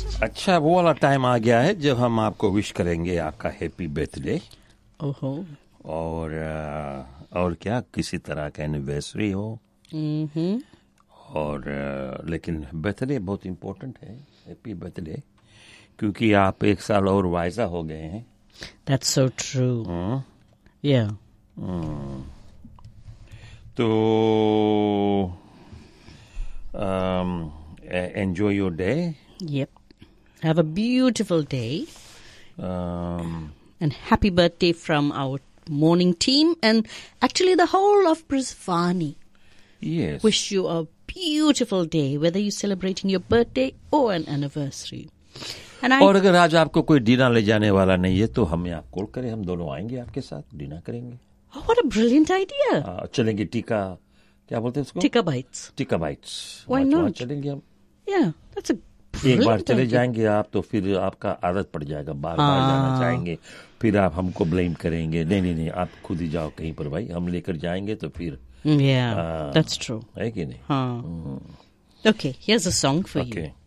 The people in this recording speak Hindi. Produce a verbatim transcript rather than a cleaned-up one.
अच्छा, वो वाला टाइम आ गया है जब हम आपको विश करेंगे आपका हैप्पी बर्थडे। ओहो। और आ, और क्या किसी तरह का एनिवर्सरी हो। हम्म। और आ, लेकिन बर्थडे बहुत इम्पोर्टेंट है, हैप्पी बर्थडे, क्योंकि आप एक साल और वाइजा हो गए हैं। That's so true. Hmm, Yeah. हम्म। तो enjoy your day. Yep. Have a beautiful day and happy birthday from our morning team and actually the whole of Brisbane. Yes. Wish you a beautiful day, whether you're celebrating your birthday or an anniversary. And I, और अगर आज आपको कोई डिनर ले जाने वाला नहीं है तो हमें आप कॉल करें, हम दोनों आएंगे आपके साथ, डिनर करेंगे। oh, what a brilliant idea. आ, चलेंगे टीका, क्या बोलते हैं उसको? Tikka bites. टीका बाइट्स। Why वहाँ- वहाँ not? चलेंगे हम। Yeah, that's a एक brilliant बार चले idea. जाएंगे आप तो फिर आपका आदत पड़ जाएगा, बार बार हाँ। जाना चाहेंगे, फिर आप हमको ब्लेम करेंगे। नहीं नहीं नहीं, आप खुद ही जाओ कहीं पर भाई, हम लेकर जाएंगे तो फिर Yeah, हाँ। that's true. है कि नहीं? Huh. Okay, here's a song for you. Okay.